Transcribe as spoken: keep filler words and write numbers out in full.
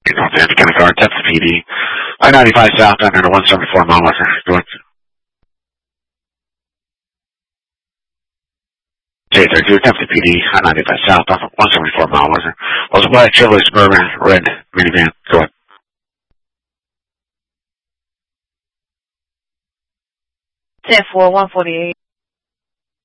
North Andy County Guard, that's the P D. I ninety-five south under the one seventy-four mile marker. Go ahead. J thirty-two, that's the P D. I ninety-five south off of one seventy-four mile marker. Was a black Chevrolet Suburban, red minivan. Go ahead. ten four, one forty-eight.